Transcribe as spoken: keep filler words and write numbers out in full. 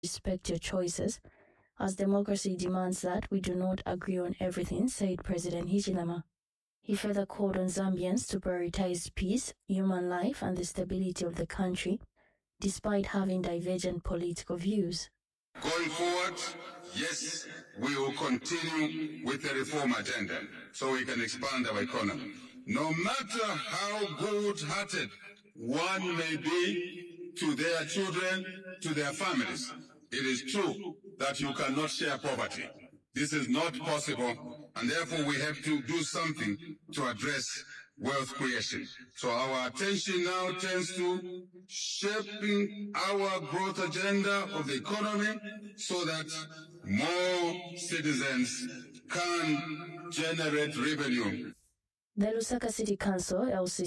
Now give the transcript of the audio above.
respect your choices, as democracy demands that we do not agree on everything, said President Hichilema. He further called on Zambians to prioritize peace, human life, and the stability of the country, despite having divergent political views. Going forward, yes, we will continue with the reform agenda so we can expand our economy. No matter how good-hearted one may be to their children, to their families, it is true that you cannot share poverty. This is not possible, and therefore we have to do something to address wealth creation. So our attention now turns to shaping our growth agenda of the economy so that more citizens can generate revenue. The Lusaka City Council, L C